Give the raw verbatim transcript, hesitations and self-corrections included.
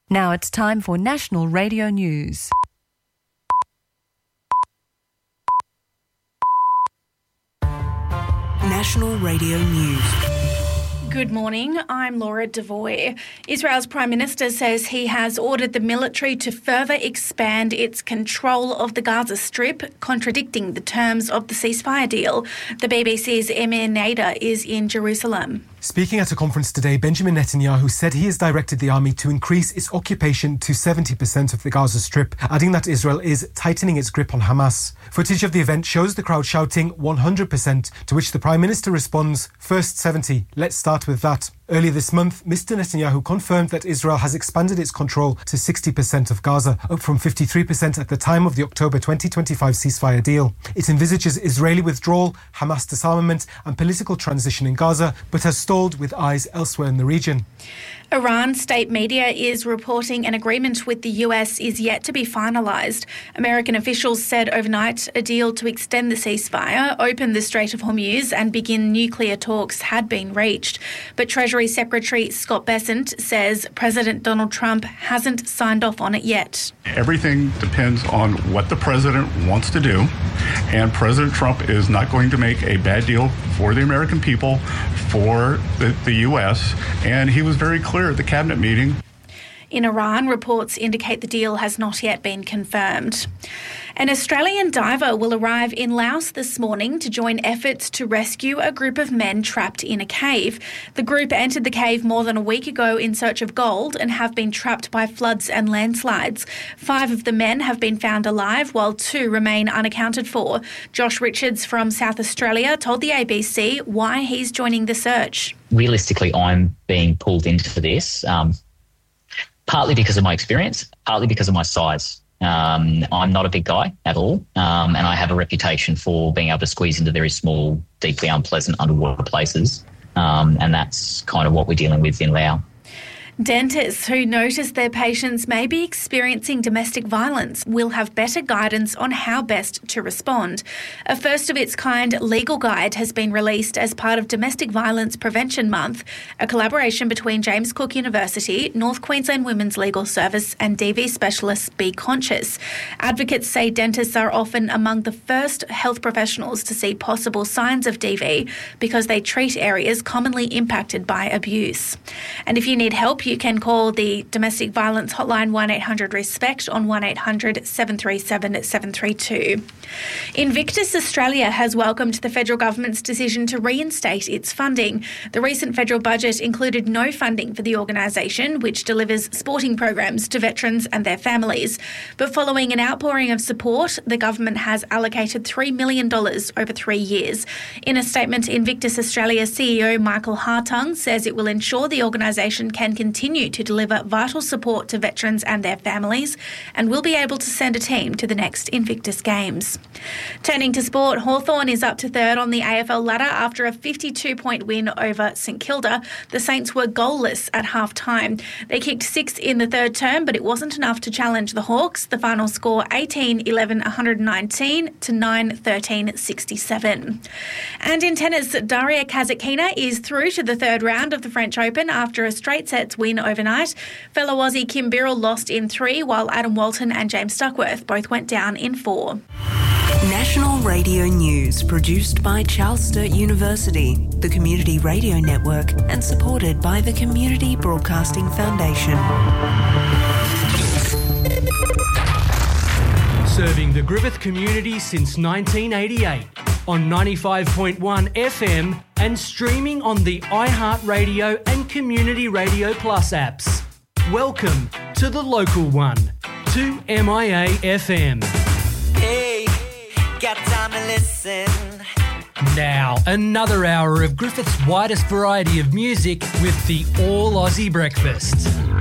Now it's time for National Radio News. National Radio News. Good morning, I'm Laura Devoy. Israel's Prime Minister says he has ordered the military to further expand its control of the Gaza Strip, contradicting the terms of the ceasefire deal. The B B C's Emir Nader is in Jerusalem. Speaking at a conference today, Benjamin Netanyahu said he has directed the army to increase its occupation to seventy percent of the Gaza Strip, adding that Israel is tightening its grip on Hamas. Footage of the event shows the crowd shouting one hundred percent, to which the Prime Minister responds, "First seventy, let's start with that." Earlier this month, Mister Netanyahu confirmed that Israel has expanded its control to sixty percent of Gaza, up from fifty-three percent at the time of the October twenty twenty-five ceasefire deal. It envisages Israeli withdrawal, Hamas disarmament and political transition in Gaza, but has stalled with eyes elsewhere in the region. Iran state media is reporting an agreement with the U S is yet to be finalised. American officials said overnight a deal to extend the ceasefire, open the Strait of Hormuz and begin nuclear talks had been reached. But Treasury Secretary Scott Bessent says President Donald Trump hasn't signed off on it yet. Everything depends on what the president wants to do, and President Trump is not going to make a bad deal for the American people, for the, the U S, and he was very clear at the cabinet meeting. In Iran, reports indicate the deal has not yet been confirmed. An Australian diver will arrive in Laos this morning to join efforts to rescue a group of men trapped in a cave. The group entered the cave more than a week ago in search of gold and have been trapped by floods and landslides. Five of the men have been found alive, while two remain unaccounted for. Josh Richards from South Australia told the A B C why he's joining the search. Realistically, I'm being pulled into this, um, partly because of my experience, partly because of my size. Um, I'm not a big guy at all, um, and I have a reputation for being able to squeeze into very small, deeply unpleasant underwater places, um, and that's kind of what we're dealing with in Laos. Dentists who notice their patients may be experiencing domestic violence will have better guidance on how best to respond. A first-of-its-kind legal guide has been released as part of Domestic Violence Prevention Month, a collaboration between James Cook University, North Queensland Women's Legal Service and D V specialist Be Conscious. Advocates say dentists are often among the first health professionals to see possible signs of D V because they treat areas commonly impacted by abuse. And if you need help, you can call the Domestic Violence Hotline one eight hundred RESPECT on one eight hundred seven three seven seven three two. Invictus Australia has welcomed the federal government's decision to reinstate its funding. The recent federal budget included no funding for the organisation, which delivers sporting programs to veterans and their families. But following an outpouring of support, the government has allocated three million dollars over three years. In a statement, Invictus Australia C E O Michael Hartung says it will ensure the organisation can continue continue to deliver vital support to veterans and their families and will be able to send a team to the next Invictus Games. Turning to sport, Hawthorn is up to third on the A F L ladder after a fifty-two point win over St Kilda. The Saints were goalless at half-time. They kicked six in the third term, but it wasn't enough to challenge the Hawks. The final score eighteen eleven one nineteen to nine thirteen sixty-seven. And in tennis, Daria Kasatkina is through to the third round of the French Open after a straight sets win overnight. Fellow Aussie Kim Birrell lost in three, while Adam Walton and James Duckworth both went down in four. National Radio News, produced by Charles Sturt University, the Community Radio Network, and supported by the Community Broadcasting Foundation. Serving the Griffith community since nineteen eighty-eight on ninety-five point one F M and streaming on the iHeartRadio and Community Radio Plus apps. Welcome to the local one, two M I A F M. Hey, got time to listen. Now, another hour of Griffith's widest variety of music with the All Aussie Breakfast.